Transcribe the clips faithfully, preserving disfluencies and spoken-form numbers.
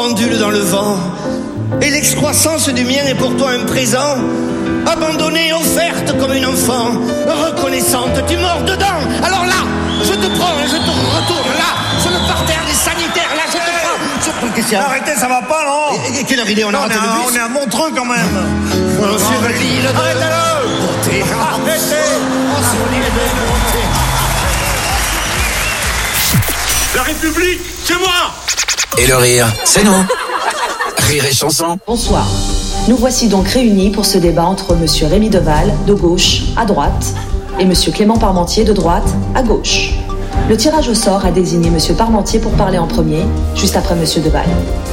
ondule dans le vent. Et l'excroissance du mien est pour toi un présent, abandonnée, offerte comme une enfant. Reconnaissante, tu mords dedans. Alors là, je te prends, je te retourne là, sur le parterre des sanitaires, là, je te prends. Je... Qu'est-ce qu'il y a ? Arrêtez, ça va pas, non ? Et, et quelle heure il est ? On a raté le bus. On est à Montreux, quand même. Oh, sur l'île de... Arrêtez-le ! Beauté. Arrêtez ! Oh, sur l'île de Beauté. La République, c'est moi ! Et le rire, c'est nous. Rire et chanson. Bonsoir. Nous voici donc réunis pour ce débat entre monsieur Rémi Deval, de gauche à droite, et monsieur Clément Parmentier, de droite à gauche. Le tirage au sort a désigné monsieur Parmentier pour parler en premier, juste après monsieur Deval.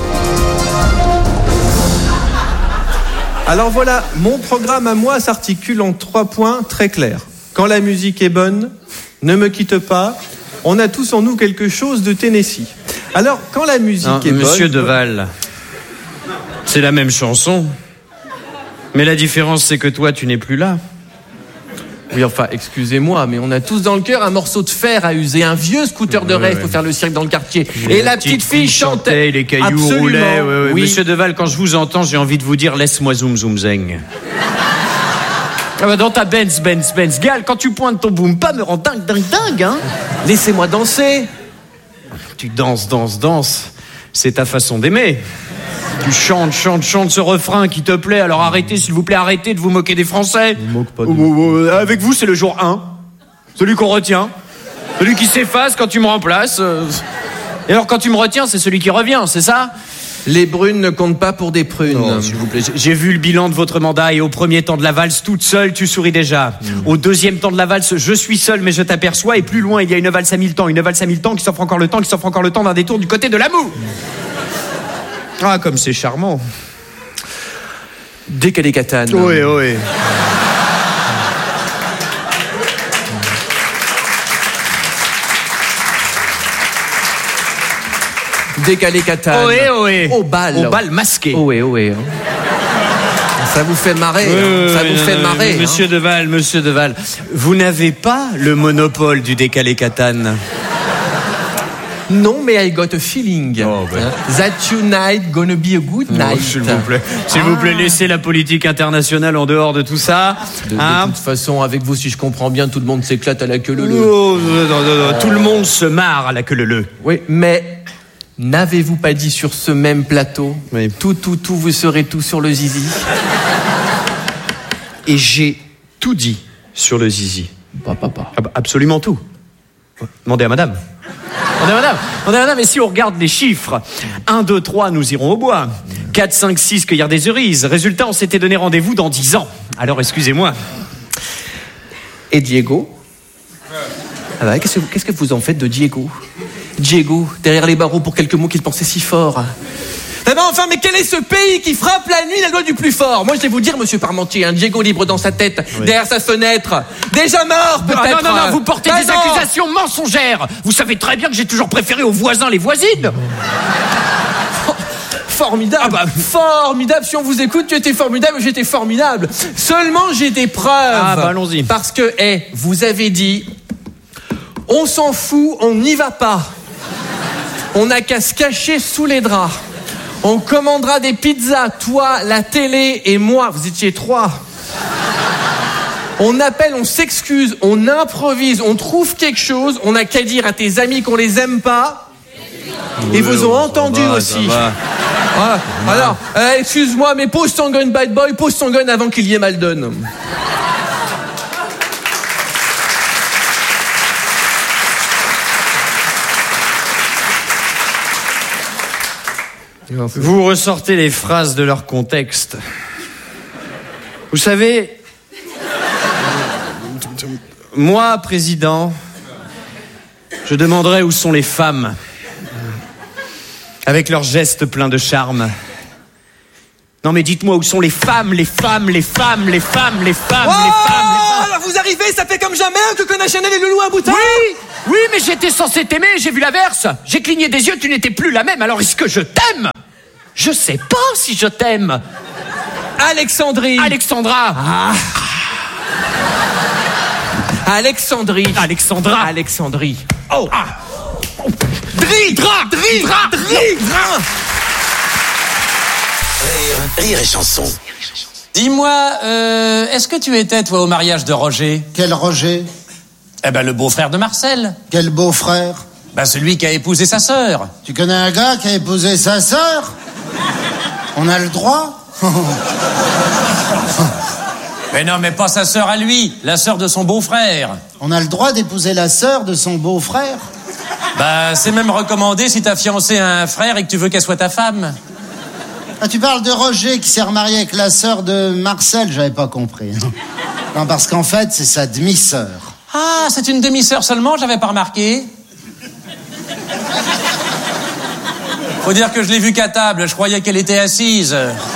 Alors voilà, mon programme à moi s'articule en trois points très clairs. Quand la musique est bonne, ne me quitte pas, on a tous en nous quelque chose de Tennessee. Alors, quand la musique non, est Monsieur bonne... Deval, c'est la même chanson, mais la différence c'est que toi tu n'es plus là. Oui, enfin, excusez-moi, mais on a tous dans le cœur un morceau de fer à user, un vieux scooter de ouais, rêve ouais. pour faire le cirque dans le quartier. Et, Et la petite fille chantait, les cailloux absolument, roulaient. Ouais, ouais. Oui. Monsieur Deval, quand je vous entends, j'ai envie de vous dire laisse-moi zoom zoom zeng. Ah bah dans ta Benz, Benz, Benz, Gal, quand tu pointes ton boom pas me rend dingue, dingue, dingue, hein. Laissez-moi danser. Tu danses, danses, danses. C'est ta façon d'aimer. Tu chantes, chantes, chantes ce refrain qui te plaît. Alors arrêtez, s'il vous plaît, arrêtez de vous moquer des Français. Je me moque pas de... euh, Avec vous, c'est le jour un. Celui qu'on retient. Celui qui s'efface quand tu me remplaces. Et alors, quand tu me retiens, c'est celui qui revient, c'est ça ? Les brunes ne comptent pas pour des prunes. Non, s'il vous plaît. J'ai vu le bilan de votre mandat et au premier temps de la valse, toute seule, tu souris déjà. Mmh. Au deuxième temps de la valse, je suis seul, mais je t'aperçois. Et plus loin, il y a une valse à mille temps, une valse à mille temps qui s'offre encore le temps, qui s'offre encore le temps d'un détour du côté de l'amour. Mmh. Ah, comme c'est charmant. Décalé Catane. Oui, oui. Décalé Catane. Ohé, ohé. Au bal. Au bal masqué. Ohé, ohé. Ça vous fait marrer. Euh, hein. Ça vous euh, fait marrer. Monsieur hein. Deval, Monsieur Deval, vous n'avez pas le monopole du décalé Catane. Non, mais I got a feeling. Oh, ben. That tonight gonna be a good night. Oh, s'il vous plaît, s'il ah. vous plaît, laissez la politique internationale en dehors de tout ça. De, hein de toute façon, avec vous, si je comprends bien, tout le monde s'éclate à la queue leu. Oh, non, non, non, euh... Tout le monde se marre à la queue leu. Oui, mais n'avez-vous pas dit sur ce même plateau, oui. tout, tout, tout, vous serez tout sur le zizi? Et j'ai tout dit sur le zizi. Pas papa. Ah bah, absolument tout. Demandez à madame. Demandez à madame. Demandez à madame. Et si on regarde les chiffres, un, deux, trois, nous irons au bois. quatre, cinq, six, cueillir des cerises. Résultat, on s'était donné rendez-vous dans dix ans. Alors, excusez-moi. Et Diego? Ah bah, qu'est-ce que, qu'est-ce que vous en faites de Diego? Diego, derrière les barreaux pour quelques mots qu'il pensait si fort. Eh ben enfin, mais quel est ce pays qui frappe la nuit la loi du plus fort? Moi, je vais vous dire, monsieur Parmentier, un Diego libre dans sa tête, oui. Derrière sa fenêtre, déjà mort peut-être. Ah non, non, non, vous portez bah des non. accusations mensongères. Vous savez très bien que j'ai toujours préféré aux voisins les voisines. Formidable, ah bah, formidable. Si on vous écoute, tu étais formidable, j'étais formidable. Seulement, j'ai des preuves. Ah bah allons-y. Parce que, hé, hey, vous avez dit, on s'en fout, on n'y va pas. On n'a qu'à se cacher sous les draps. On commandera des pizzas, toi, la télé et moi. Vous étiez trois. On appelle, on s'excuse, on improvise, on trouve quelque chose. On n'a qu'à dire à tes amis qu'on les aime pas. Et vous ont entendu va, aussi. Ah, alors, euh, excuse-moi, mais pose ton gun, bad boy, pose ton gun avant qu'il y ait Maldon. Vous ressortez les phrases de leur contexte. Vous savez, moi, président, je demanderais où sont les femmes, avec leurs gestes pleins de charme. Non mais dites-moi où sont les femmes, les femmes, les femmes, les femmes, les femmes, oh les femmes, les femmes. Alors vous arrivez, ça fait comme jamais que Coco Chanel et Loulou à bout. Oui, oui, mais j'étais censé t'aimer, j'ai vu l'inverse. J'ai cligné des yeux, tu n'étais plus la même. Alors est-ce que je t'aime? Je sais pas si je t'aime. Alexandrie. Alexandra. Ah. Alexandrie. Alexandra. Alexandrie. Oh. Ah. Dri. Dra. Dri. Dra. Dri. Dra. Rire et Chanson. Dis-moi, euh, est-ce que tu étais, toi, au mariage de Roger? Quel Roger? Eh ben, le beau-frère de Marcel. Quel beau-frère? Ben, celui qui a épousé sa sœur. Tu connais un gars qui a épousé sa sœur? On a le droit? Mais non, mais pas sa sœur à lui, la sœur de son beau-frère. On a le droit d'épouser la sœur de son beau-frère? Bah, c'est même recommandé si t'as fiancé un frère et que tu veux qu'elle soit ta femme. Ah, tu parles de Roger qui s'est remarié avec la sœur de Marcel, j'avais pas compris. Non, parce qu'en fait, c'est sa demi-sœur. Ah, c'est une demi-sœur seulement, j'avais pas remarqué. Faut dire que je l'ai vue qu'à table, je croyais qu'elle était assise.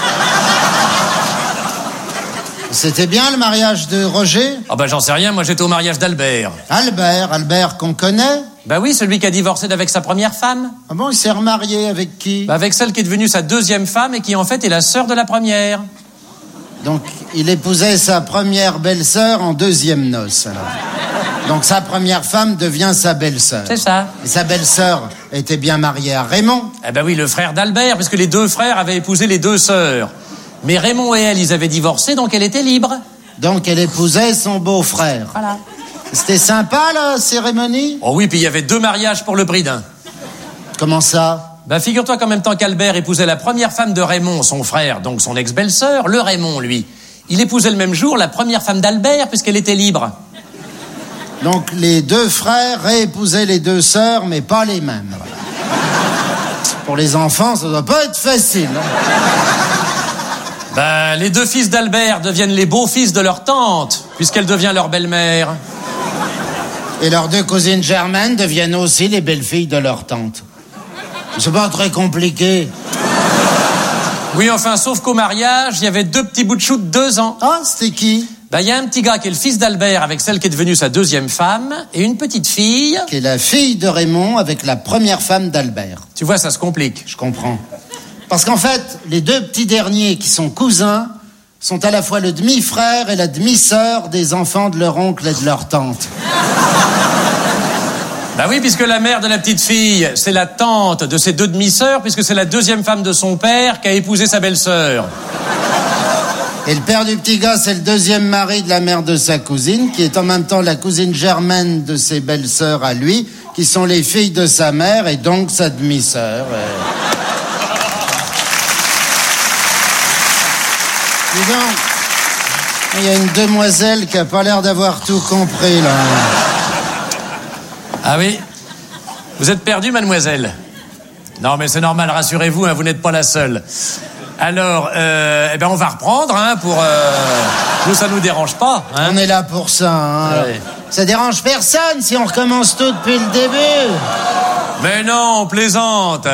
C'était bien le mariage de Roger? Ah bah j'en sais rien, moi j'étais au mariage d'Albert. Albert, Albert qu'on connaît? Bah oui, celui qui a divorcé d'avec sa première femme. Ah bon, il s'est remarié avec qui? Bah avec celle qui est devenue sa deuxième femme et qui en fait est la sœur de la première. Donc il épousait sa première belle-sœur en deuxième noce, alors. Donc sa première femme devient sa belle-sœur. C'est ça. Et sa belle-sœur était bien mariée à Raymond? Eh bah oui, le frère d'Albert, puisque les deux frères avaient épousé les deux sœurs. Mais Raymond et elle, ils avaient divorcé, donc elle était libre. Donc elle épousait son beau-frère. Voilà. C'était sympa, la cérémonie? Oh oui, puis il y avait deux mariages pour le prix d'un. Comment ça? Bah figure-toi qu'en même temps qu'Albert épousait la première femme de Raymond, son frère, donc son ex-belle-sœur, le Raymond, lui, il épousait le même jour la première femme d'Albert, puisqu'elle était libre. Donc les deux frères réépousaient les deux sœurs, mais pas les mêmes. Voilà. Pour les enfants, ça doit pas être facile. Hein. Bah, les deux fils d'Albert deviennent les beaux-fils de leur tante, puisqu'elle devient leur belle-mère. Et leurs deux cousines germaines deviennent aussi les belles-filles de leur tante. C'est pas très compliqué. Oui, enfin, sauf qu'au mariage, il y avait deux petits bouts de chou de deux ans. Ah, c'était qui? Bah, il y a un petit gars qui est le fils d'Albert avec celle qui est devenue sa deuxième femme, et une petite fille... Qui est la fille de Raymond avec la première femme d'Albert. Tu vois, ça se complique. Je comprends. Parce qu'en fait, les deux petits derniers qui sont cousins sont à la fois le demi-frère et la demi-sœur des enfants de leur oncle et de leur tante. Bah oui, puisque la mère de la petite fille, c'est la tante de ses deux demi-sœurs, puisque c'est la deuxième femme de son père qui a épousé sa belle-sœur. Et le père du petit gars, c'est le deuxième mari de la mère de sa cousine, qui est en même temps la cousine germaine de ses belles-sœurs à lui, qui sont les filles de sa mère et donc sa demi-sœur. Et... Dis donc, il y a une demoiselle qui a pas l'air d'avoir tout compris, là. Ah oui? Vous êtes perdue, mademoiselle? Non, mais c'est normal, rassurez-vous, hein, vous n'êtes pas la seule. Alors, euh, eh ben on va reprendre, hein, pour... Euh... Nous, ça nous dérange pas, hein. On est là pour ça, hein. Ouais. Ça dérange personne si on recommence tout depuis le début. Mais non, on plaisante.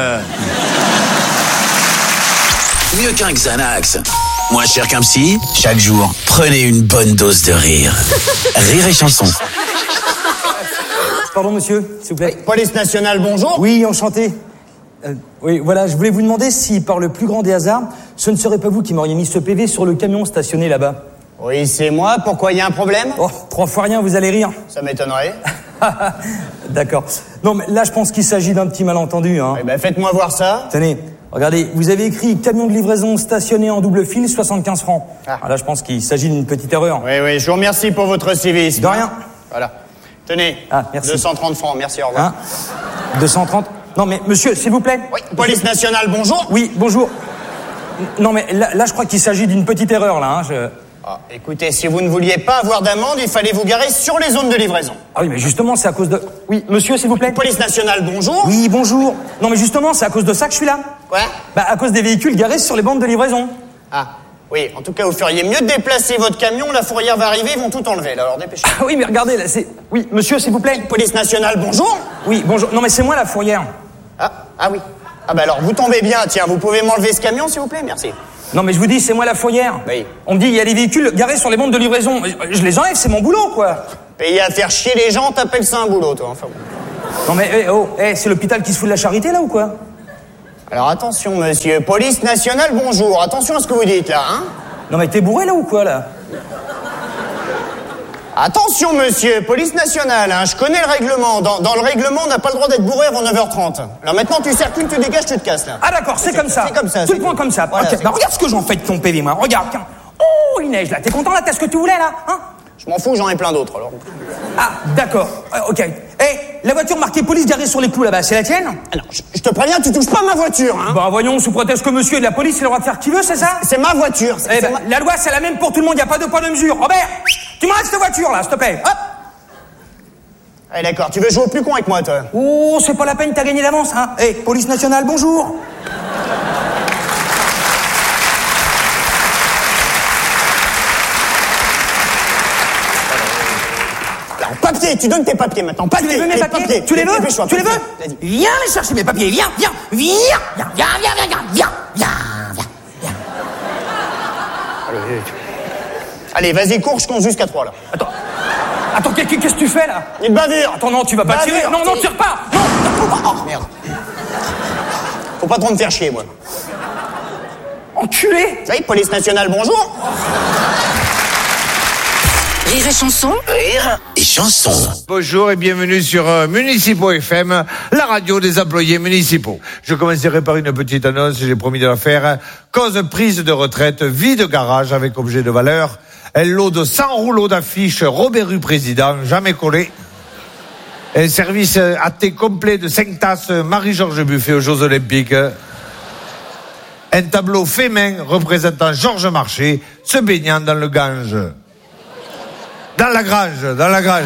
Mieux qu'un Xanax. Moins cher qu'un psy, chaque jour, prenez une bonne dose de rire. Rire et Chanson. Pardon, monsieur, s'il vous plaît. Police nationale, bonjour. Oui, enchanté. Euh, oui, voilà, je voulais vous demander si, par le plus grand des hasards, ce ne serait pas vous qui m'auriez mis ce P V sur le camion stationné là-bas. Oui, c'est moi. Pourquoi, il y a un problème? Oh, trois fois rien, vous allez rire. Ça m'étonnerait. D'accord. Non, mais là, je pense qu'il s'agit d'un petit malentendu, hein. Eh ben, faites-moi voir ça. Tenez, regardez, vous avez écrit camion de livraison stationné en double fil, soixante-quinze francs. Ah. Alors là, je pense qu'il s'agit d'une petite erreur. Oui, oui, je vous remercie pour votre civisme. De rien. Voilà. Tenez. Ah, merci. deux cent trente francs, merci, au revoir. Hein deux cent trente. Non, mais monsieur, s'il vous plaît. Oui, police nationale, bonjour. Oui, bonjour. Non, mais là, là je crois qu'il s'agit d'une petite erreur, là. Hein. Je... Ah, écoutez, si vous ne vouliez pas avoir d'amende, il fallait vous garer sur les zones de livraison. Ah oui, mais justement, c'est à cause de... Oui, monsieur, s'il vous plaît. Police nationale, bonjour. Oui, bonjour. Non, mais justement, c'est à cause de ça que je suis là. Quoi? Bah, à cause des véhicules garés sur les bandes de livraison. Ah, oui, en tout cas, vous feriez mieux de déplacer votre camion, la fourrière va arriver, ils vont tout enlever, là, alors dépêchez-vous. Ah oui, mais regardez, là, c'est... Oui, monsieur, s'il vous plaît. Police nationale, bonjour. Oui, bonjour. Non, mais c'est moi, la fourrière. Ah, ah oui. Ah bah alors, vous tombez bien, tiens, vous pouvez m'enlever ce camion, s'il vous plaît, merci. Non, mais je vous dis, c'est moi la fourrière. Oui. On me dit, il y a des véhicules garés sur les bandes de livraison. Je les enlève, c'est mon boulot, quoi. Payer à faire chier les gens, t'appelles ça un boulot, toi, enfin bon. Non, mais, eh, oh, eh, c'est l'hôpital qui se fout de la charité, là, ou quoi? Alors attention, monsieur. Police nationale, bonjour. Attention à ce que vous dites, là, hein. Non, mais t'es bourré, là, ou quoi, là? Attention, monsieur, police nationale, hein, je connais le règlement. Dans, dans le règlement, on n'a pas le droit d'être bourré avant neuf heures trente. Alors maintenant, tu circules, tu dégages, tu te casses, là. Ah d'accord, c'est comme ça. C'est comme ça. Tout le point comme ça. Voilà, Ok, bah regarde ce que j'en fais de ton P V, moi. Regarde, tiens. Oh, il neige, là. T'es content, là? T'as ce que tu voulais, là? Hein? Je m'en fous, j'en ai plein d'autres, alors. Ah, d'accord. Euh, ok. Eh, la voiture marquée police garée sur les clous, là-bas, c'est la tienne? Alors, je, je te préviens, tu touches pas ma voiture, hein. Bah voyons, sous prétexte que monsieur est de la police, il a le droit de faire ce qu'il veut, c'est ça? C'est ma voiture. C'est, Eh c'est ben, ma... la loi, c'est la même pour tout le monde, y a pas de poids de mesure. Robert, tu me restes cette voiture, là, s'il te plaît. Hop. Allez, d'accord, tu veux jouer au plus con avec moi, toi? Oh, c'est pas la peine, t'as gagné d'avance, hein. Eh, police nationale, bonjour. Alors, papier, tu donnes tes papiers maintenant. Tu Papier, les veux, mes tes papiers? Tu les veux? Dépêche-toi, Tu les veux? Vas-y. Viens les chercher, mes papiers, viens, viens, viens, viens, viens, viens, viens, viens, viens, viens, viens. Allez, vas-y, cours, je compte jusqu'à trois, là. Attends, attends, qu'est- qu'est-ce que tu fais, là? Une bavure. Attends, non, tu vas pas Bavure, tirer. Non, non, tire. tire pas. Non. Oh, merde. Faut pas trop me faire chier, moi. Enculé. Ça y est, police nationale, bonjour. Rire et chanson. Rire et chanson. Bonjour et bienvenue sur euh, Municipaux F M, la radio des employés municipaux. Je commencerai par une petite annonce, j'ai promis de la faire. Cause prise de retraite, vie de garage avec objet de valeur. Elle lot de cent rouleaux d'affiches Robert Rue Président, jamais collé. Un service à thé complet de cinq tasses Marie-Georges Buffet aux Jeux Olympiques. Un tableau fait main représentant Georges Marchais se baignant dans le Gange. Dans la grange, dans la grange.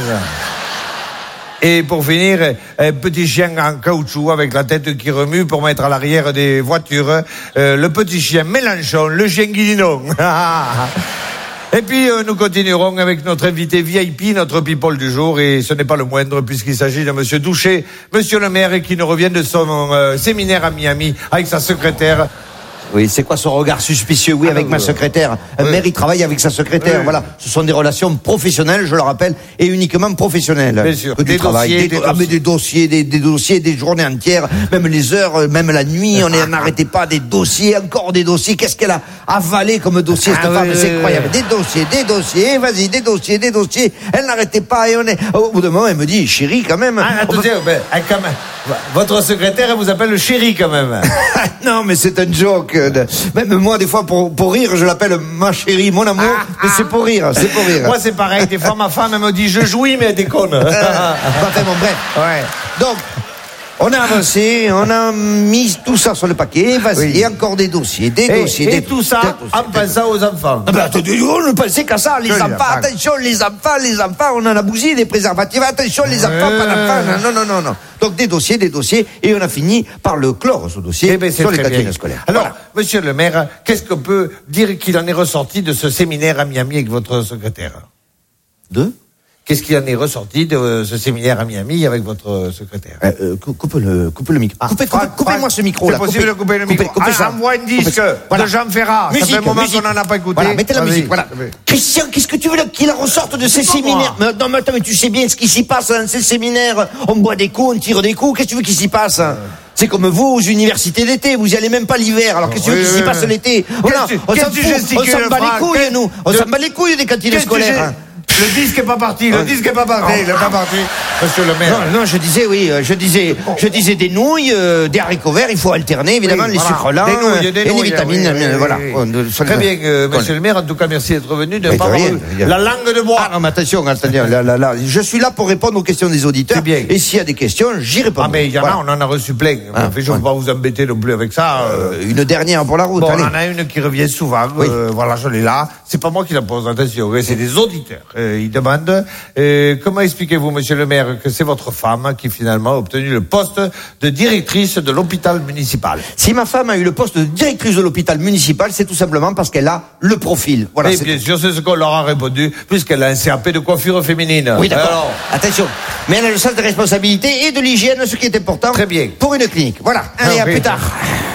Et pour finir, un petit chien en caoutchouc avec la tête qui remue pour mettre à l'arrière des voitures. Euh, le petit chien Mélenchon, le chien Guidinon. Et puis euh, nous continuerons avec notre invité V I P, notre people du jour, et ce n'est pas le moindre puisqu'il s'agit de Monsieur Douchet, Monsieur le maire, qui nous revient de son euh, séminaire à Miami avec sa secrétaire. Oui, c'est quoi son regard suspicieux? Oui, ah, avec non, ma non. secrétaire. Un Oui. maire, il travaille avec sa secrétaire. Oui. Voilà. Ce sont des relations professionnelles, je le rappelle, et uniquement professionnelles. Bien sûr. Que du Des travail. dossiers, des, des ah, mais dossiers. des dossiers, des, des dossiers, des journées entières, même les heures, euh, même la nuit, on est- n'arrêtait pas, des dossiers, encore des dossiers. Qu'est-ce qu'elle a avalé comme dossier, cette Ah, femme? oui, C'est oui, incroyable. oui. Des dossiers, des dossiers, vas-y, des dossiers, des dossiers. Elle n'arrêtait pas, et on est, au bout d'un moment, elle me dit, chérie, quand même. Ah, on peut- attendez, ben, ah, quand même. Votre secrétaire elle vous appelle le chéri quand même. Non, mais c'est un joke. euh, Même moi, des fois, pour, pour rire, je l'appelle ma chérie, mon amour. mais c'est pour rire, c'est pour rire. Moi c'est pareil, des fois ma femme elle me dit je jouis mais elle déconne. Euh, enfin, bon, bref. Ouais. Donc, on a avancé, on a mis tout ça sur le paquet. Vas-y, Oui. et encore des dossiers, des Et, dossiers. et des, tout ça des en dossiers. pensant aux enfants. Ah ben, attendez, on ne pensait qu'à ça, les Que les enfants, enfants. attention, les enfants, les enfants, on en a bousillé des préservatifs, attention, les enfants, pas d'enfants, non, non, non, non. Donc, des dossiers, des dossiers, et on a fini par le clore, ce dossier, Eh ben, c'est sur les très bien. cantines scolaires. Alors, Voilà. monsieur le maire, qu'est-ce qu'on peut dire qu'il en est ressorti de ce séminaire à Miami avec votre secrétaire? Deux Qu'est-ce qu'il en est ressorti de ce séminaire à Miami avec votre secrétaire? Euh, euh, cou- coupe le, coupe le micro. Ah, coupez, coupez, Franck, coupez-moi Franck, ce micro c'est là. possible de couper le micro. Coupez, coupez Ah, ça. envoie un disque Coupez- voilà. de Jean Ferrat. Ça Musique, fait un moment musique. qu'on n'en a pas écouté. Voilà, mettez la Vas-y. musique. Voilà. Oui. Christian, qu'est-ce que tu veux là qu'il en ressorte de ces pas séminaires? moi. Mais, Non, mais attends, mais tu sais bien ce qui s'y passe dans ces séminaires. On boit des coups, on tire des coups. Qu'est-ce que tu veux qu'il s'y passe? C'est comme vous aux universités d'été, vous y allez même pas l'hiver. Alors qu'est-ce que tu veux Oui, qu'il s'y oui, passe oui. l'été? Voilà, Qu'est-ce que- on qu'est-ce s'en que tu fout, on gesticules, s'en bat les Franck? couilles, nous. On De- s'en bat les couilles des cantines Qu'est-ce que scolaires. j'ai- Le disque est pas parti, le Ouais. disque est pas parti, il est pas parti. Monsieur le maire. Non, non, je disais, oui, euh, je disais, je disais des nouilles, euh, des haricots verts, il faut alterner, évidemment, Oui, les voilà. sucres lents, Des nouilles, euh, des et les nouilles, vitamines, oui, oui, euh, oui, voilà. oui. On- on- sur Très le- bien, euh, Voilà. monsieur le maire, en tout cas, merci d'être venu, de ne Mais pas de avoir rien, eu de rien. la langue de bois. Ah non, mais attention, attention, là, là, là, je suis là pour répondre aux questions des auditeurs. C'est bien. Et s'il y a des questions, j'y réponds. Ah, mais il y en Voilà. a, on en a reçu plein. Ah, Enfin, je ne veux pas vous embêter non plus avec ça. euh. Euh, Une dernière pour la route, Bon, allez. on en a une qui revient souvent. Oui. euh, voilà, je l'ai là. C'est pas moi qui la pose, attention. hein, C'est des auditeurs. Euh, ils demandent euh, comment expliquez-vous, monsieur le maire, que c'est votre femme qui finalement a obtenu le poste de directrice de l'hôpital municipal? Si ma femme a eu le poste de directrice de l'hôpital municipal, c'est tout simplement parce qu'elle a le profil. Voilà. Et c'est bien tout. sûr, c'est ce qu'on leur a répondu, puisqu'elle a un C A P de coiffure féminine. Oui, d'accord. Alors, Attention. Mais elle a le sens des responsabilités et de l'hygiène, ce qui est important. Très bien. Pour une clinique. Voilà. Allez, Ah, à oui. plus tard.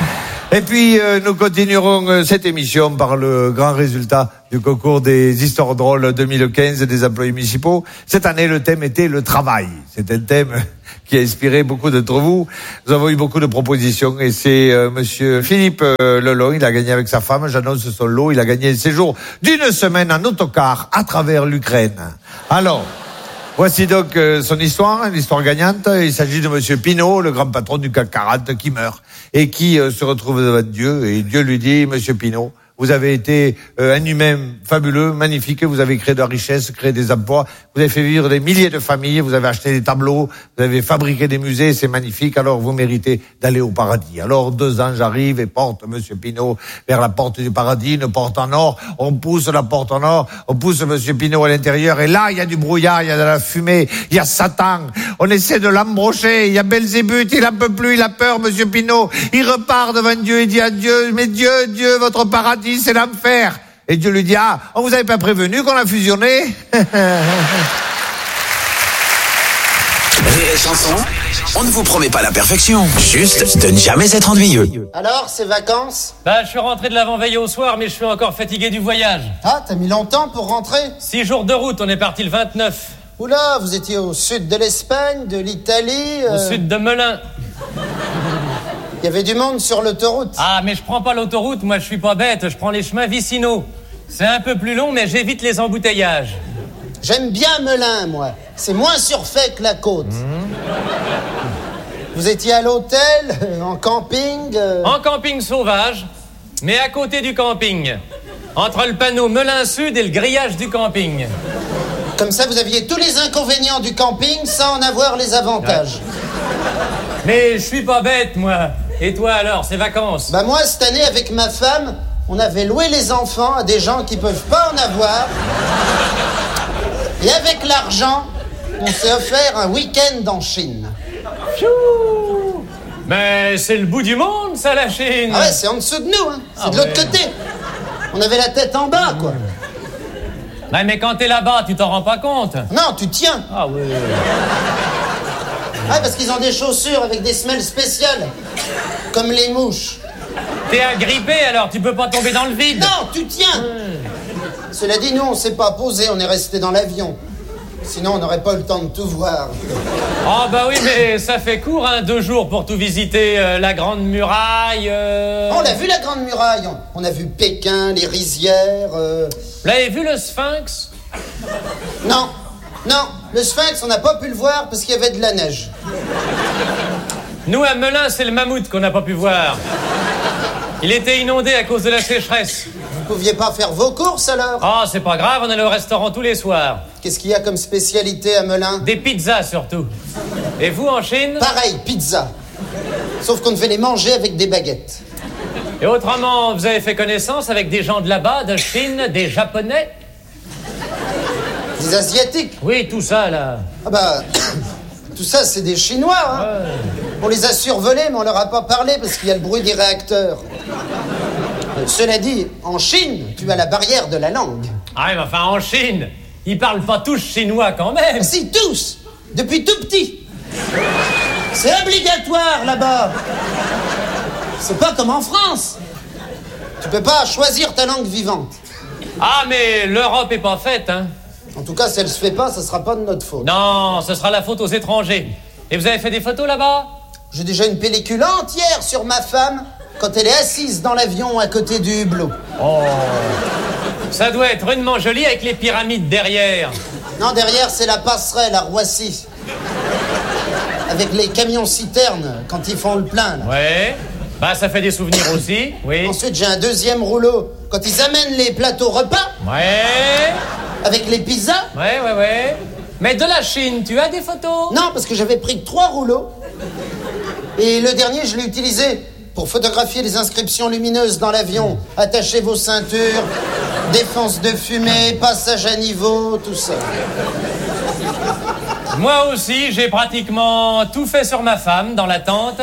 Et puis, euh, nous continuerons euh, cette émission par le grand résultat du concours des histoires drôles deux mille quinze des employés municipaux. Cette année, le thème était le travail. C'est un thème qui a inspiré beaucoup d'entre vous. Nous avons eu beaucoup de propositions et c'est euh, monsieur Philippe euh, Lelon, il a gagné avec sa femme, j'annonce son lot, il a gagné un séjour d'une semaine en autocar à travers l'Ukraine. Alors, voici donc euh, son histoire, l'histoire gagnante. Il s'agit de monsieur Pinault, le grand patron du C A C quarante qui meurt et qui euh, se retrouve devant Dieu et Dieu lui dit, monsieur Pinault, vous avez été euh, un humain fabuleux, magnifique, vous avez créé de la richesse, créé des emplois, vous avez fait vivre des milliers de familles, vous avez acheté des tableaux, vous avez fabriqué des musées, c'est magnifique, alors vous méritez d'aller au paradis. Alors deux anges arrivent et portent monsieur Pinault vers la porte du paradis, une porte en or, on pousse la porte en or, on pousse monsieur Pinault à l'intérieur et là il y a du brouillard, il y a de la fumée, il y a Satan, on essaie de l'embrocher, il y a Belzébuth, il en peut plus, il a peur monsieur Pinault, il repart devant Dieu, il dit à Dieu, mais Dieu, Dieu, votre paradis c'est l'enfer. Et Dieu lui dit, ah, on vous avait pas prévenu qu'on a fusionné? Rire et chanson, on ne vous promet pas la perfection, juste de ne jamais être ennuyeux. Alors, ces vacances? Bah, je suis rentré de l'avant-veille au soir, mais je suis encore fatigué du voyage. Ah, t'as mis longtemps pour rentrer? Six jours de route, on est parti le vingt-neuf. Oula, vous étiez au sud de l'Espagne, de l'Italie... Au euh... sud de Melun. Il y avait du monde sur l'autoroute. Ah, mais je prends pas l'autoroute, moi je suis pas bête, je prends les chemins vicinaux. C'est un peu plus long, mais j'évite les embouteillages. J'aime bien Melun, moi. C'est moins surfait que la côte. Mmh. Vous étiez à l'hôtel, euh, en camping euh... En camping sauvage, mais à côté du camping. Entre le panneau Melun Sud et le grillage du camping. Comme ça, vous aviez tous les inconvénients du camping sans en avoir les avantages. Ouais. Mais je suis pas bête, moi. Et toi alors, ces vacances? Bah moi, cette année, avec ma femme, on avait loué les enfants à des gens qui peuvent pas en avoir. Et avec l'argent, on s'est offert un week-end en Chine. Pfiou. Mais c'est le bout du monde, ça, la Chine. Ah ouais, c'est en dessous de nous, hein. C'est ah de l'autre ouais. côté. On avait la tête en bas, quoi. Ouais, mais quand t'es là-bas, tu t'en rends pas compte. Non, tu tiens. Ah oui. Ouais, parce qu'ils ont des chaussures avec des semelles spéciales. Comme les mouches. T'es agrippé, alors tu peux pas tomber dans le vide. Non, tu tiens. Mmh. Cela dit, nous, on s'est pas posé, on est resté dans l'avion. Sinon, on n'aurait pas eu le temps de tout voir. Ah oh, bah oui, mais ça fait court, hein, deux jours pour tout visiter. Euh, la Grande Muraille... Euh... On a vu la Grande Muraille. On a vu Pékin, les rizières... Euh... Vous l'avez vu, le Sphinx? Non, non, le Sphinx, on n'a pas pu le voir parce qu'il y avait de la neige. Nous, à Melun, c'est le mammouth qu'on n'a pas pu voir. Il était inondé à cause de la sécheresse. Vous pouviez pas faire vos courses, alors? Ah, oh, c'est pas grave, on allait au restaurant tous les soirs. Qu'est-ce qu'il y a comme spécialité à Melun? Des pizzas, surtout. Et vous, en Chine? Pareil, pizza. Sauf qu'on devait les manger avec des baguettes. Et autrement, vous avez fait connaissance avec des gens de là-bas, de Chine, des Japonais? Des Asiatiques? Oui, tout ça, là. Ah bah... Tout ça, c'est des Chinois, hein. Ouais. On les a survolés, mais on leur a pas parlé parce qu'il y a le bruit des réacteurs. Euh, cela dit, en Chine, tu as la barrière de la langue. Ah, mais enfin, en Chine, ils parlent pas tous chinois, quand même. Si, tous. Depuis tout petit. C'est obligatoire, là-bas. C'est pas comme en France. Tu peux pas choisir ta langue vivante. Ah, mais l'Europe est pas faite, hein. En tout cas, si elle se fait pas, ça sera pas de notre faute. Non, ce sera la faute aux étrangers. Et vous avez fait des photos là-bas? J'ai déjà une pellicule entière sur ma femme quand elle est assise dans l'avion à côté du hublot. Oh. Ça doit être rudement joli avec les pyramides derrière. Non, derrière, c'est la passerelle à Roissy. Avec les camions-citernes quand ils font le plein, là. Ouais. Bah, ça fait des souvenirs aussi, oui. Ensuite, j'ai un deuxième rouleau quand ils amènent les plateaux repas. Ouais. Avec les pizzas. Ouais, ouais, ouais. Mais de la Chine, tu as des photos? Non, parce que j'avais pris trois rouleaux. Et le dernier, je l'ai utilisé pour photographier les inscriptions lumineuses dans l'avion. Attachez vos ceintures, défense de fumée, passage à niveau, tout ça. Moi aussi, j'ai pratiquement tout fait sur ma femme dans la tente.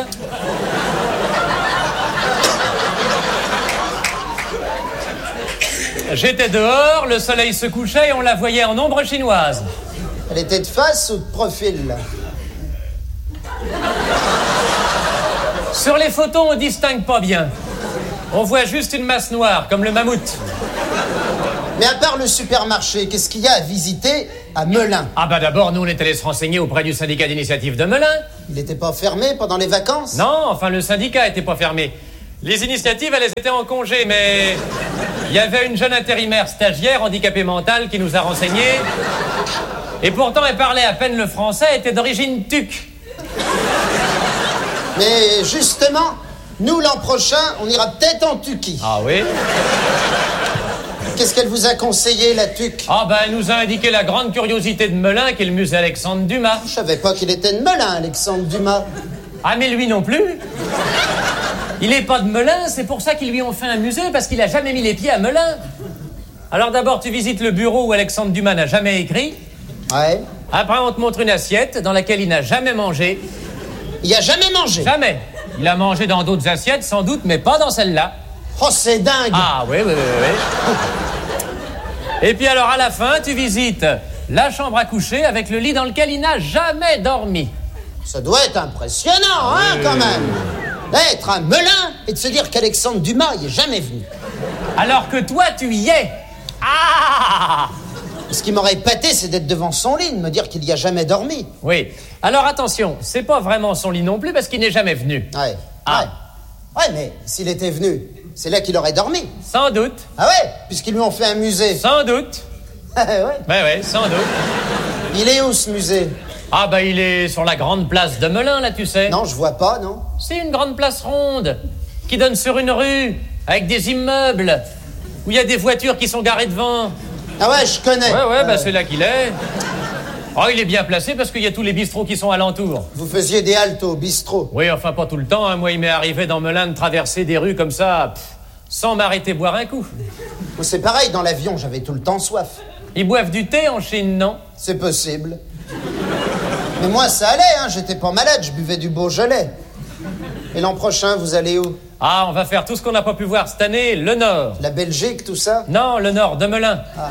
J'étais dehors, le soleil se couchait et on la voyait en ombre chinoise. Elle était de face ou de profil, là? Sur les photos, on distingue pas bien. On voit juste une masse noire, comme le mammouth. Mais à part le supermarché, qu'est-ce qu'il y a à visiter à Melun? Ah bah d'abord, nous on est allés se renseigner auprès du syndicat d'initiative de Melun. Il n'était pas fermé pendant les vacances? Non, enfin le syndicat était pas fermé. Les initiatives, elles étaient en congé, mais il y avait une jeune intérimaire stagiaire handicapée mentale qui nous a renseignés. Et pourtant, elle parlait à peine le français, elle était d'origine tuque. Mais justement, nous l'an prochain, on ira peut-être en Tuquie. Ah oui? Qu'est-ce qu'elle vous a conseillé, la tuque? Ah ben, elle nous a indiqué la grande curiosité de Melun, qui est le musée Alexandre Dumas. Je savais pas qu'il était de Melun, Alexandre Dumas. Ah mais lui non plus. Il est pas de Melun, c'est pour ça qu'ils lui ont fait un musée, parce qu'il a jamais mis les pieds à Melun. Alors d'abord, tu visites le bureau où Alexandre Dumas n'a jamais écrit. Ouais. Après, on te montre une assiette dans laquelle il n'a jamais mangé. Il a jamais mangé? Jamais. Il a mangé dans d'autres assiettes, sans doute, mais pas dans celle-là. Oh, c'est dingue! Ah oui, oui, oui, oui. Et puis alors, à la fin, tu visites la chambre à coucher avec le lit dans lequel il n'a jamais dormi. Ça doit être impressionnant, hein, oui, quand même. D'être à Melun et de se dire qu'Alexandre Dumas y est jamais venu. Alors que toi, tu y es. Ah! Ce qui m'aurait épaté, c'est d'être devant son lit, de me dire qu'il y a jamais dormi. Oui. Alors attention, c'est pas vraiment son lit non plus parce qu'il n'est jamais venu. Ouais. Ah. Ouais. Ouais, mais s'il était venu, c'est là qu'il aurait dormi. Sans doute. Ah ouais? Puisqu'ils lui ont fait un musée. Sans doute. ouais. Ouais, ouais, sans doute. Il est où, ce musée? Ah bah il est sur la grande place de Melun, là, tu sais. Non, je vois pas, non. C'est une grande place ronde qui donne sur une rue avec des immeubles où il y a des voitures qui sont garées devant. Ah ouais, je connais. Ouais, ouais, euh... bah c'est là qu'il est. Oh, il est bien placé parce qu'il y a tous les bistrots qui sont alentours. Vous faisiez des haltes au bistrot? Oui, enfin pas tout le temps, hein. Moi, il m'est arrivé dans Melun de traverser des rues comme ça, pff, sans m'arrêter boire un coup. C'est pareil, dans l'avion, j'avais tout le temps soif. Ils boivent du thé en Chine, non? C'est possible. Mais moi, ça allait, hein, j'étais pas malade, je buvais du Beaujolais. Et l'an prochain, vous allez où? Ah, on va faire tout ce qu'on n'a pas pu voir cette année, le Nord. La Belgique, tout ça? Non, le Nord, de Melun. Ah.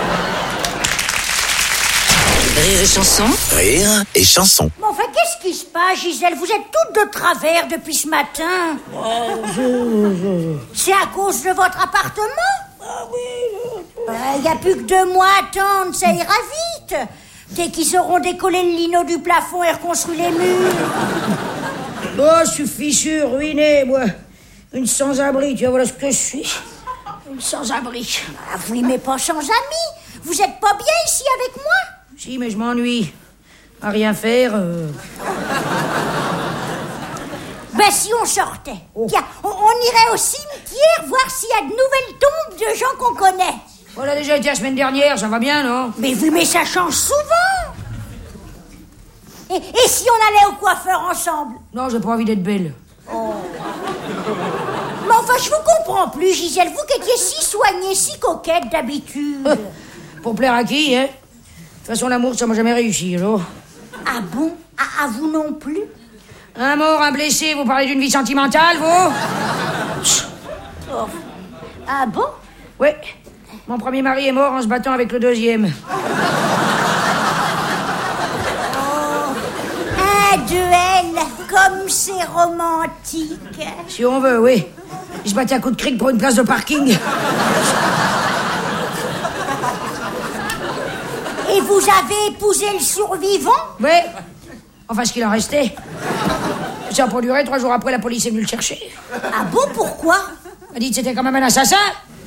Rire et chanson. Rire et chanson. Mais enfin, qu'est-ce qui se passe, Gisèle? Vous êtes toutes de travers depuis ce matin. Oh, je, je... C'est à cause de votre appartement? Ah oui. Il euh, n'y a plus que deux mois à attendre, ça ira vite. Dès qu'ils auront décollé le lino du plafond et reconstruit les murs. Oh, je suis fichu, ruiné, moi. Une sans-abri, tu vois, voilà ce que je suis. Une sans-abri. Ah, vous n'aimez pas sans amis? Vous êtes pas bien ici avec moi? Si, mais je m'ennuie. À rien faire. Euh... Ben, si on sortait. Oh. Tiens, on, on irait au cimetière voir s'il y a de nouvelles tombes de gens qu'on connaît. On a déjà été la semaine dernière, ça va bien, non? Mais oui, mais ça change souvent. Et, et si on allait au coiffeur ensemble? Non, j'ai pas envie d'être belle. Oh. Mais enfin, je vous comprends plus, Gisèle. Vous qui étiez si soignée, si coquette d'habitude. Pour plaire à qui, hein? De toute façon, l'amour, ça m'a jamais réussi, alors. Ah bon? À, à vous non plus? Un mort, un blessé, vous parlez d'une vie sentimentale, vous? Oh. Ah bon? Oui. Mon premier mari est mort en se battant avec le deuxième. Un duel, comme c'est romantique. Si on veut, oui. Il se battait à coups de cric pour une place de parking. Et vous avez épousé le survivant? Oui. Enfin, ce qu'il en restait. Ça n'a pas duré. Trois jours après, la police est venue le chercher. Ah bon, pourquoi? Elle a dit que c'était quand même un assassin.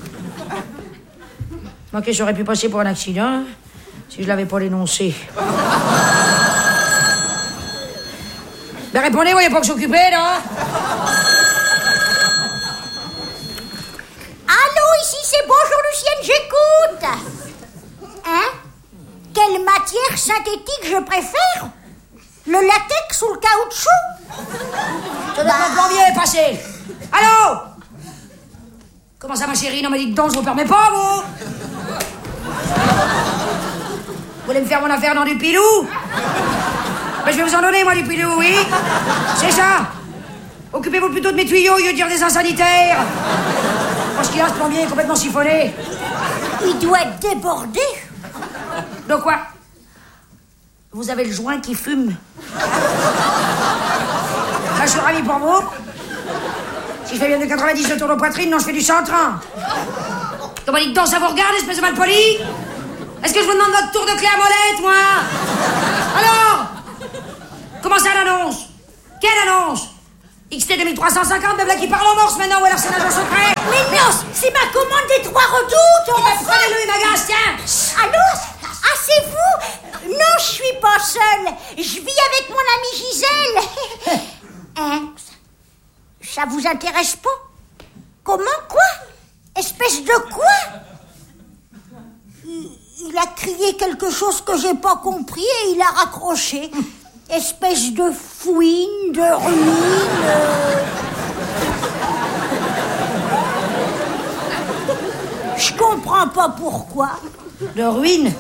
Ok, ça aurait pu passer pour un accident si je l'avais pas dénoncé. Ben répondez, vous voyez pas que s'occuper, non? Allô, ici c'est Bonjour Lucienne, j'écoute. Hein? Quelle matière synthétique je préfère? Le latex ou le caoutchouc? Je bah... mon plombier, passez. Allô? Comment ça, ma chérie? Non, mais dites donc, je vous permets pas, vous. Vous voulez me faire mon affaire dans du pilou? Ben, je vais vous en donner, moi, du pilou, oui. C'est ça. Occupez-vous plutôt de mes tuyaux au lieu de dire des insanitaires. Parce qu'il a ce plombier complètement siphonné. Il doit être débordé. De quoi? Vous avez le joint qui fume. Là, je suis ravi pour vous. Si je fais bien de quatre-vingt-dix autour de poitrine, non, je fais du cent trente. Comment dites donc, ça vous regarde, espèce de malpoli? Est-ce que je vous demande votre tour de clé à molette, moi? Alors? Comment ça, l'annonce? Quelle annonce? X T deux mille trois cent cinquante, même là qui parle en morse maintenant, ou alors c'est l'agent secret? Mais non, c'est ma commande des trois redoutes. Eh ben, prenez-le, il m'agace, tiens. Allô? Ah, c'est vous? Non, je suis pas seule. Je vis avec mon amie Gisèle. Hein? Ça vous intéresse pas? Comment, quoi? Espèce de quoi? il, il a crié quelque chose que j'ai pas compris et il a raccroché. Espèce de fouine, de ruine. euh. Je comprends pas pourquoi. De ruine?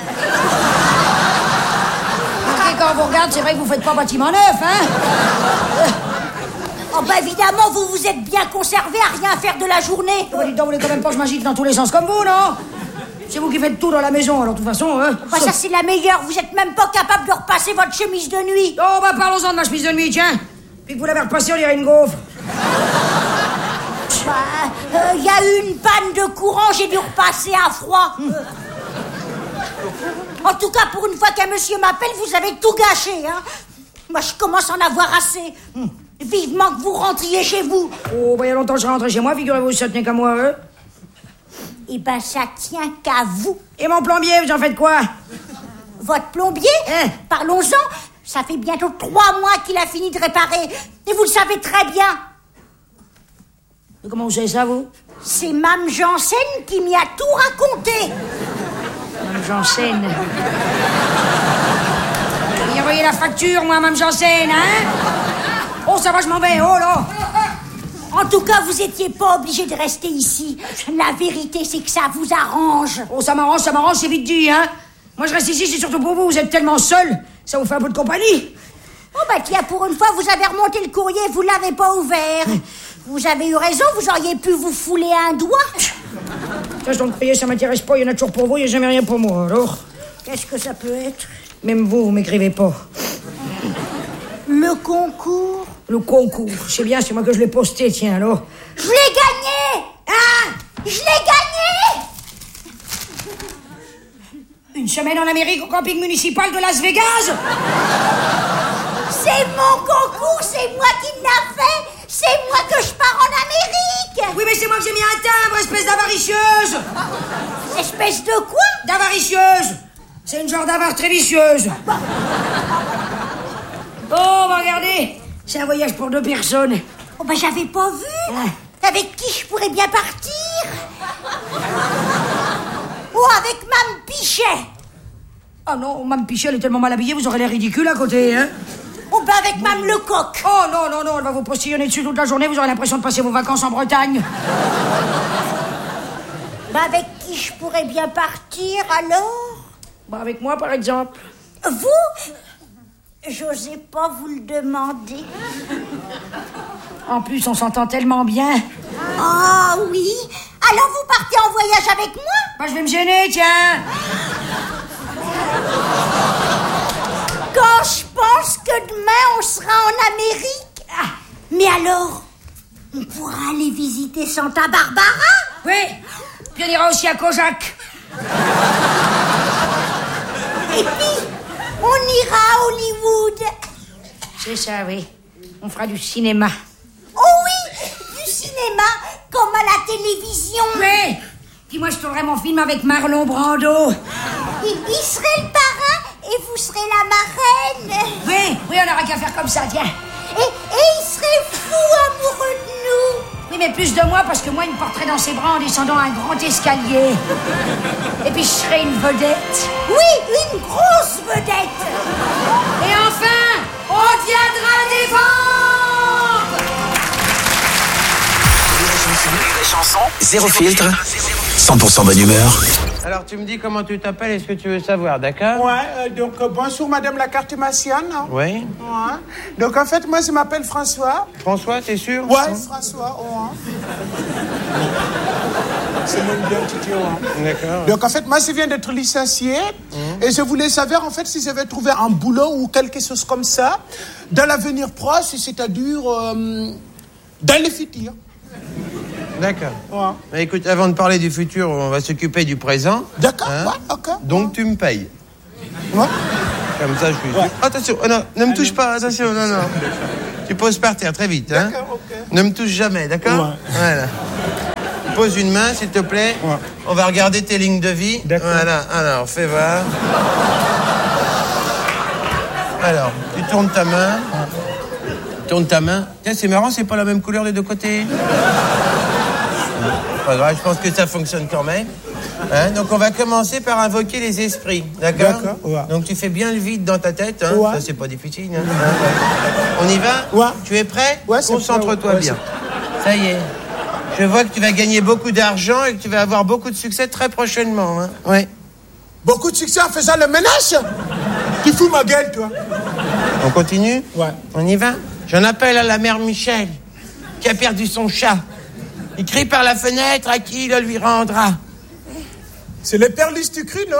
Ok, quand on vous regarde, c'est vrai que vous faites pas bâtiment neuf, hein? Oh bah évidemment, vous vous êtes bien conservé à rien faire de la journée. Oh, bah, dites donc, vous voulez quand même pas que je m'agite dans tous les sens comme vous, non? C'est vous qui faites tout dans la maison, alors de toute façon, hein? Bah ça c'est la meilleure, vous êtes même pas capable de repasser votre chemise de nuit. Oh bah parlons-en de ma chemise de nuit, tiens. Puis que vous l'avez repassée, on dirait une gaufre. Bah, il euh, y a eu une panne de courant, j'ai dû repasser à froid. En tout cas, pour une fois qu'un monsieur m'appelle, vous avez tout gâché, hein. Moi, je commence à en avoir assez. Vivement que vous rentriez chez vous. Oh, bah il y a longtemps que je suis rentré chez moi, figurez-vous, ça tenait qu'à moi, hein? Eh ben, ça tient qu'à vous. Et mon plombier, vous en faites quoi? Votre plombier? Hein? Parlons-en. Ça fait bientôt trois mois qu'il a fini de réparer. Et vous le savez très bien. Et comment vous savez ça, vous? C'est Mme Janssen qui m'y a tout raconté. Mme Janssen. Il a envoyé la facture, moi, Mme Janssen, hein? Oh, ça va, je m'en vais, oh là! En tout cas, vous étiez pas obligé de rester ici. La vérité, c'est que ça vous arrange. Oh, ça m'arrange, ça m'arrange, c'est vite dit, hein? Moi, je reste ici, c'est surtout pour vous, vous êtes tellement seul, ça vous fait un peu de compagnie. Oh, bah tiens, pour une fois, vous avez remonté le courrier, vous l'avez pas ouvert. Vous avez eu raison, vous auriez pu vous fouler un doigt. Ça, je dois me payer, ça m'intéresse pas, il y en a toujours pour vous, il n'y a jamais rien pour moi, alors? Qu'est-ce que ça peut être? Même vous, vous m'écrivez pas. Le concours? Le concours, c'est bien, c'est moi que je l'ai posté, tiens, alors. Je l'ai gagné! Hein? Je l'ai gagné! Une semaine en Amérique au camping municipal de Las Vegas? C'est mon concours, c'est moi qui l'ai fait! C'est moi que je pars en Amérique! Oui, mais c'est moi que j'ai mis un timbre, espèce d'avaricieuse! Espèce de quoi? D'avaricieuse! C'est une genre d'avare très vicieuse. Oh, bah, regardez, c'est un voyage pour deux personnes. Oh, bah, j'avais pas vu. Ah. Avec qui je pourrais bien partir? Oh, avec Mme Pichet. Oh non, Mme Pichet, elle est tellement mal habillée, vous aurez l'air ridicule à côté, hein? Oh, bah, avec Mme Lecoq. Oh, non, non, non, elle va vous postillonner dessus toute la journée, vous aurez l'impression de passer vos vacances en Bretagne. Bah, avec qui je pourrais bien partir, alors? Bah, avec moi, par exemple. Vous? J'osais pas vous le demander. En plus, on s'entend tellement bien. Ah oh, oui? Alors vous partez en voyage avec moi? Bah, je vais me gêner, tiens. Quand je pense que demain, on sera en Amérique. Ah, mais alors, on pourra aller visiter Santa Barbara? Oui, puis on ira aussi à Kojak. Et puis, on ira à Hollywood. C'est ça, oui. On fera du cinéma. Oh oui, du cinéma, comme à la télévision. Oui. Puis moi, je tournerai mon film avec Marlon Brando. Il, il serait le parrain et vous serez la marraine. Oui, oui, on n'aura qu'à faire comme ça, tiens. Et, et il serait fou amoureux de nous. Oui, mais plus de moi, parce que moi, il me porterait dans ses bras en descendant un grand escalier. Et puis, je serais une vedette. Oui, une grosse vedette. Et enfin, on viendra des ventes. Les chansons, zéro filtre, cent pour cent bonne humeur. Alors, tu me dis comment tu t'appelles, est-ce que tu veux savoir, d'accord? Ouais, euh, donc euh, bonjour Madame la cartomancienne. Oui. Ouais. Donc en fait, moi je m'appelle François. François, t'es sûr? Ouais, François, ouais. C'est mon identité, ouais. D'accord. Donc en fait, moi je viens d'être licencié mmh. et je voulais savoir en fait si j'avais trouvé un boulot ou quelque chose comme ça dans l'avenir proche, c'est-à-dire... Euh, Dans le futur. D'accord. Ouais. Mais écoute, avant de parler du futur, on va s'occuper du présent. D'accord, Hein ouais, ok. Donc tu me payes. Ouais. Comme ça, je suis... Ouais. Attention, oh non, ne me touche pas, attention, non, non. Tu poses par terre, très vite, hein. D'accord, ok. Ne me touche jamais, d'accord? Ouais. Voilà. Pose une main, s'il te plaît. Ouais. On va regarder tes lignes de vie. D'accord. Voilà, alors, fais voir. Alors, tu tournes ta main. Tourne ta main. Tiens, c'est marrant, c'est pas la même couleur des deux côtés. Pas grave, je pense que ça fonctionne quand même. Hein, donc on va commencer par invoquer les esprits, d'accord? D'accord, ouais. Donc tu fais bien le vide dans ta tête, hein? Ouais. Ça c'est pas difficile. Hein? Ouais. On y va? Ouais. Tu es prêt? Ouais, c'est Concentre-toi prêt, ouais. bien. Ça y est. Je vois que tu vas gagner beaucoup d'argent et que tu vas avoir beaucoup de succès très prochainement. Hein? Ouais. Beaucoup de succès en faisant le ménage. Tu fous ma gueule, toi. On continue? Ouais. On y va? J'en appelle à la mère Michel, qui a perdu son chat. Il crie par la fenêtre à qui le lui rendra. C'est les perlis du cru, non?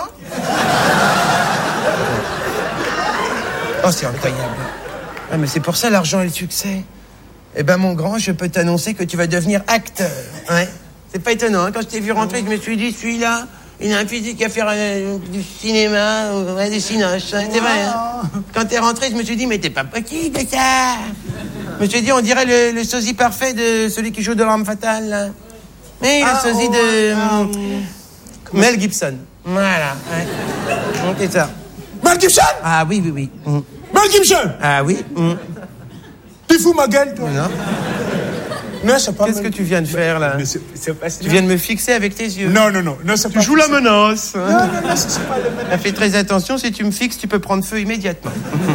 Oh, c'est incroyable. Ah, mais c'est pour ça l'argent et le succès. Eh ben, mon grand, je peux t'annoncer que tu vas devenir acteur. Ouais. C'est pas étonnant, hein? Quand je t'ai vu rentrer, je me suis dit, celui-là, il a un physique à faire euh, du cinéma, euh, ouais, des cinoches. Hein? C'est vrai, hein? Quand t'es rentré, je me suis dit, mais t'es pas petit que ça. Je me suis dit, on dirait le, le sosie parfait de celui qui joue de l'arme fatale, là. Mais Ah, le sosie oh, de... ah, Mel Gibson. Voilà, ouais. Donc, c'est ça. Mel Gibson? Ah oui, oui, oui. Mm. Mel Gibson? Ah oui. Mm. Tu fous ma gueule, toi? Non. Non, c'est pas... Qu'est-ce que tu viens de faire, là? Mais c'est, c'est pas... Tu viens de me fixer avec tes yeux. Non, non, non, non, c'est Tu pas... joues la menace. Non, non, non, c'est pas le ménage. Fais très attention, si tu me fixes, tu peux prendre feu immédiatement.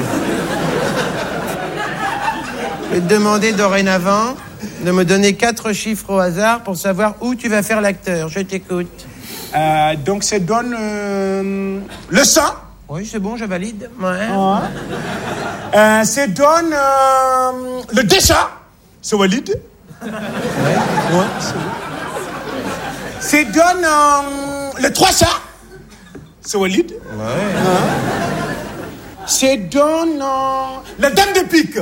Je vais te demander dorénavant de me donner quatre chiffres au hasard pour savoir où tu vas faire l'acteur. Je t'écoute. Euh, donc, ça donne... Euh, le sang. Oui, c'est bon, je valide. Ouais. Ouais. Euh, ça donne... Euh, le dessin. C'est valide. Ouais. Ouais, c'est bon. Ça donne... Euh, le trois cents. C'est valide. Ouais. Ouais. Ça donne... Euh, la dame de pique.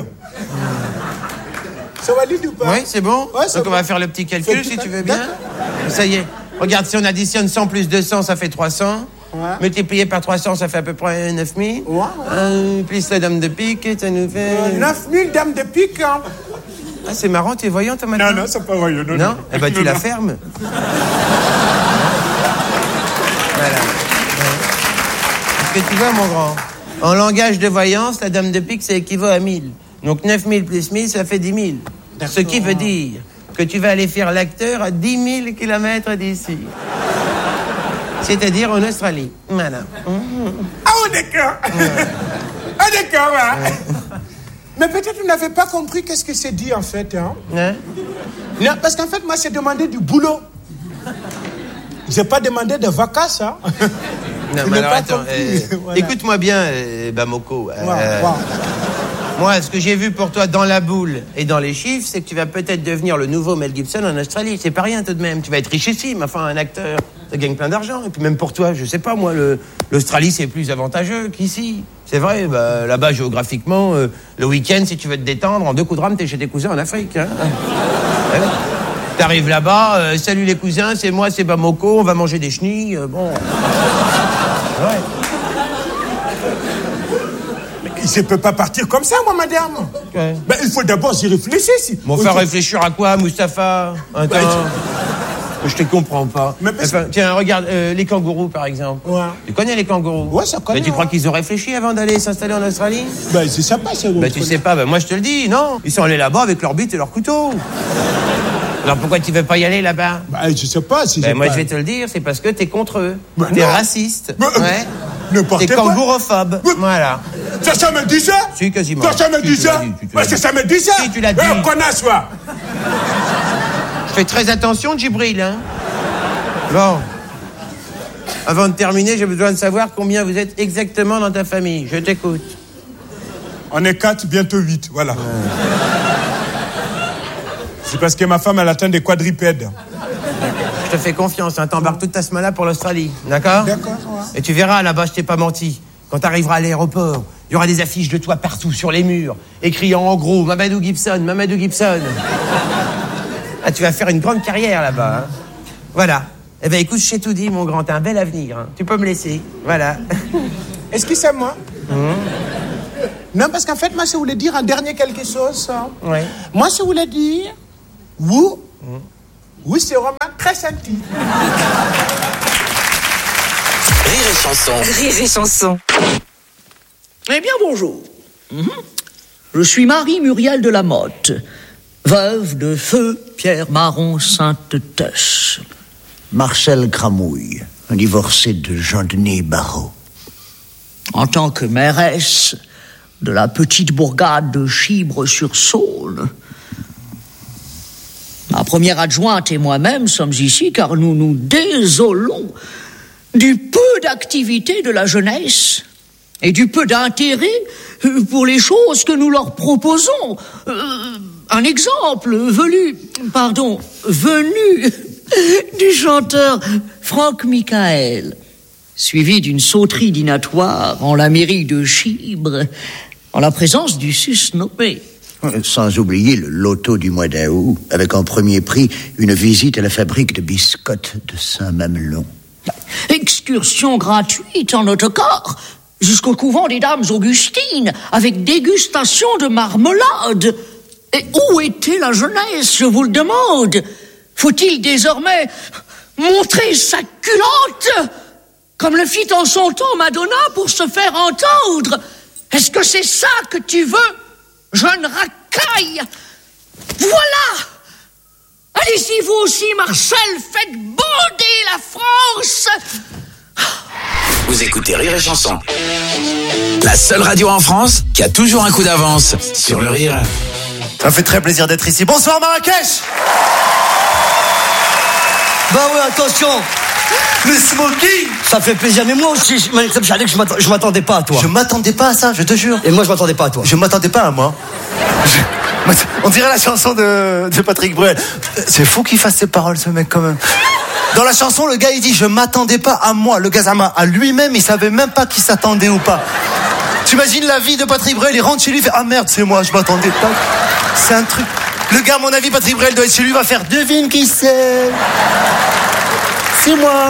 C'est valide ou pas? Oui, c'est bon. Ouais, c'est Donc, bon. on va faire le petit calcul, Petit si tu cal- veux bien. D'accord. Ça y est. Regarde, si on additionne cent plus deux cents, ça fait trois cents. Ouais. Multiplié par trois cents, ça fait à peu près neuf mille. Ouais. Euh, plus la dame de pique, ça nous fait... Euh, neuf mille dames de pique. Hein. Ah, c'est marrant, tu es voyant, toi, maintenant? Non, non, c'est pas voyant. Non, Non, non. Eh ben, tu Non, la non. fermes. Voilà. Est-ce que tu vois, mon grand? En langage de voyance, la dame de pique, ça équivaut à mille. Donc, neuf mille plus mille, ça fait dix mille. Ce qui veut dire que tu vas aller faire l'acteur à dix mille kilomètres d'ici. C'est-à-dire en Australie. Voilà. Ah, oh, d'accord. Ah, d'accord, ouais. Mais peut-être vous n'avez pas compris qu'est-ce que c'est dit, en fait. Hein? Hein? Non, parce qu'en fait, moi, j'ai demandé du boulot. J'ai pas demandé de vacances, hein. Non, Vous mais n'avez alors, pas attends. compris. euh, Voilà. Écoute-moi bien, euh, Bamoko. Euh, Ouais, ouais. Moi, ce que j'ai vu pour toi dans la boule et dans les chiffres, c'est que tu vas peut-être devenir le nouveau Mel Gibson en Australie. C'est pas rien tout de même. Tu vas être richissime. Enfin, un acteur, ça gagne plein d'argent. Et puis même pour toi, je sais pas, moi, le, l'Australie, c'est plus avantageux qu'ici. C'est vrai, bah, là-bas, géographiquement, euh, le week-end, si tu veux te détendre, en deux coups de rame, t'es chez tes cousins en Afrique. Hein. Ouais. T'arrives là-bas, euh, salut les cousins, c'est moi, c'est Bamoko, on va manger des chenilles. Euh, bon. Ouais. Je peux pas partir comme ça, moi, madame. Ouais. Ben, il faut d'abord y réfléchir. Si. Bon, faire réfléchir à quoi, Mustapha? Attends. Bah, Je te comprends pas. Mais parce- Enfin, tiens, regarde, euh, les kangourous, par exemple. Ouais. Tu connais les kangourous? Ouais, ça connaît, Mais tu ouais. crois qu'ils ont réfléchi avant d'aller s'installer en Australie? Ben, je sais pas, c'est Bah, tu sais pas, bah, moi, je te le dis, non. Ils sont allés là-bas avec leur bite et leur couteau. Alors, pourquoi tu veux pas y aller là-bas? Ben, je sais pas si Ben, j'ai moi, pas... je vais te le dire, c'est parce que t'es contre eux. Ben, T'es non. raciste. Ben, Ouais. N'importe T'es quoi. kangourophobe. Ben, Voilà. Ça, ça me dit ça? Si, quasiment. Ça, ça me Si, dit tu ça? l'as dit, tu- tu Ben, l'as c'est dit. ça me dit ça? Si, tu l'as dit. Eh, connasse, toi. Fais très attention, Djibril, hein. Bon. Avant de terminer, j'ai besoin de savoir combien vous êtes exactement dans ta famille. Je t'écoute. On est quatre, bientôt huit, voilà. C'est parce que ma femme, elle atteint des quadrupèdes. Je te fais confiance, hein. T'embarques toute ta semaine là pour l'Australie. D'accord? D'accord, ouais. Et tu verras, là-bas, je t'ai pas menti. Quand t'arriveras à l'aéroport, Il y aura des affiches de toi partout sur les murs, écrits en gros Mamadou Gibson, Mamadou Gibson. Ah, tu vas faire une grande carrière là-bas. Hein. Voilà. Eh ben écoute, je t'ai tout dit, mon grand, t'as un bel avenir. Hein. Tu peux me laisser. Voilà. Excusez-moi. Mmh. Non, parce qu'en fait, moi, je voulais dire un dernier quelque chose. Hein. Ouais. Moi, je voulais dire, vous, mmh. oui, c'est vraiment très gentil. Rire et chanson. Rire et chanson. Eh bien, bonjour. Mmh. Je suis Marie Muriel de la Motte, veuve de feu Pierre Marron Sainte-Teuche. Marcel Gramouille, un divorcé de Jean-Denis Barrault. En tant que mairesse de la petite bourgade de Chibre-sur-Saône, ma première adjointe et moi-même sommes ici car nous nous désolons du peu d'activité de la jeunesse et du peu d'intérêt pour les choses que nous leur proposons. Euh, un exemple venu, pardon, venu du chanteur Franck Michael, suivi d'une sauterie dînatoire en la mairie de Chibre, en la présence du susnommé. Sans oublier le loto du mois d'août, avec en premier prix une visite à la fabrique de biscottes de Saint-Mamelon. Excursion gratuite en autocar jusqu'au couvent des Dames Augustines, avec dégustation de marmelade. Et où était la jeunesse, je vous le demande? Faut-il désormais montrer sa culotte, comme le fit en son temps Madonna pour se faire entendre? Est-ce que c'est ça que tu veux, jeune racaille? Voilà! Allez-y, vous aussi, Marcel, faites bander la France! Vous écoutez Rire et Chanson, la seule radio en France qui a toujours un coup d'avance sur le rire. Ça fait très plaisir d'être ici. Bonsoir Marrakech. Bah ouais, attention. Le smoking. Ça fait plaisir, mais moi aussi, je, je m'attendais pas à toi. Je m'attendais pas à ça, je te jure. Et moi, je m'attendais pas à toi. Je m'attendais pas à moi. Je... On dirait la chanson de, de Patrick Bruel. C'est fou qu'il fasse ces paroles, ce mec, quand même. Dans la chanson, le gars, il dit « Je m'attendais pas à moi ». Le gars, à lui-même, il savait même pas qu'il s'attendait ou pas. T'imagines la vie de Patrick Bruel, il rentre chez lui, il fait « Ah merde, c'est moi, je m'attendais pas ». C'est un truc... Le gars, à mon avis, Patrick Bruel doit être chez lui, va faire « Devine qui c'est ». C'est moi.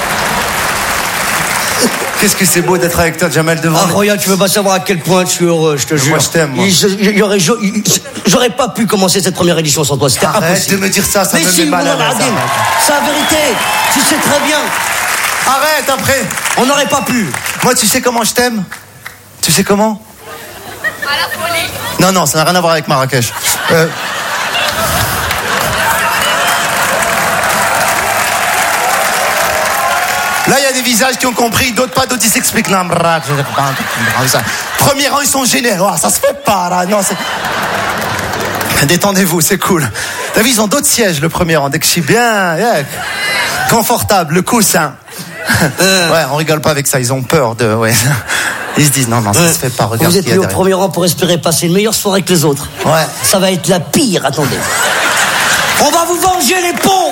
Qu'est-ce que c'est beau d'être avec toi, Jamel, devant. Ah, Roya, tu veux pas savoir à quel point je suis heureux, je te jure. Moi, je t'aime, moi. J'aurais, j'aurais pas pu commencer cette première édition sans toi, c'était Arrête impossible. de me dire ça, ça mais me si, met mal à l'aise. C'est la vérité, tu sais très bien. Arrête, après. On n'aurait pas pu. Moi, tu sais comment je t'aime? Tu sais comment? À la folie. Non, non, ça n'a rien à voir avec Marrakech. Euh... Là, il y a des visages qui ont compris, d'autres pas, d'autres ils s'expliquent. Non, premier rang, ils sont gênés. Oh, ça se fait pas, là. Non, c'est... Détendez-vous, c'est cool. T'as vu, ils ont d'autres sièges, le premier rang. Dès que je suis bien, yeah. Confortable, le coussin. Euh... Ouais, on rigole pas avec ça, ils ont peur de... Ouais. Ils se disent, non, non, ça euh, se fait pas, regarde. Vous êtes mis au premier rang pour espérer passer une meilleure soirée que les autres. Ouais. Ça va être la pire, attendez. On va vous venger, les pauvres.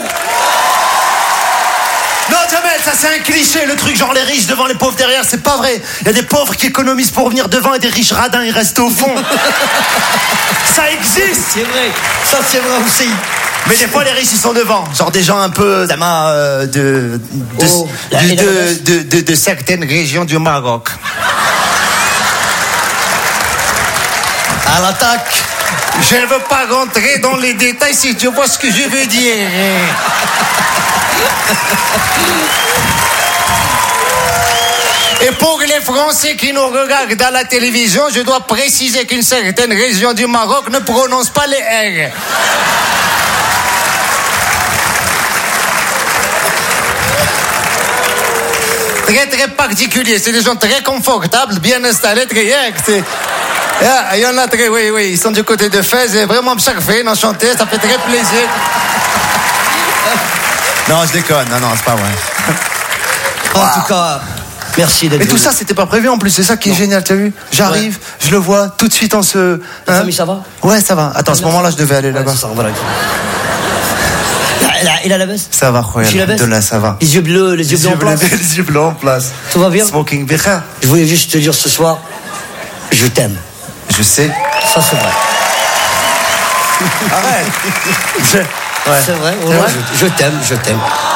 Non, Jamel, ça c'est un cliché, le truc genre les riches devant les pauvres derrière, c'est pas vrai. Il y a des pauvres qui économisent pour venir devant et des riches radins, ils restent au fond. Ça existe. C'est vrai, ça c'est vrai aussi. Mais des fois les riches ils sont devant, genre des gens un peu euh, de de, oh, de, de, de, de, de de certaines régions du Maroc. À l'attaque. Je ne veux pas rentrer dans les détails si tu vois ce que je veux dire. Et pour les Français qui nous regardent à la télévision, je dois préciser qu'une certaine région du Maroc ne prononce pas les R. Très très particulier, c'est des gens très confortables, bien installés, très c'est... Il y en a très, oui, oui, ils sont du côté de Fès et vraiment charfés, enchantés, ça fait très plaisir. Non, je déconne, non, non, c'est pas vrai. En wow. tout cas, merci d'être Et tout ça, c'était pas prévu en plus, c'est ça qui est non. génial, t'as vu? J'arrive, ouais. je le vois, tout de suite on se... Hein? famille, ça va? Ouais, ça va. Attends, à ce moment-là, je devais aller ouais, là-bas. Ça, voilà. Il a la veste? Ça va, Royal. De là, ça va. Les yeux bleus, les yeux bleus en place. Les yeux bleus en place. Tout va bien? Smoking bien. Je voulais juste te dire ce soir Je t'aime. Je sais. Ça, c'est vrai. Arrête. Je... Ouais. C'est vrai, ouais, je, je t'aime, je t'aime.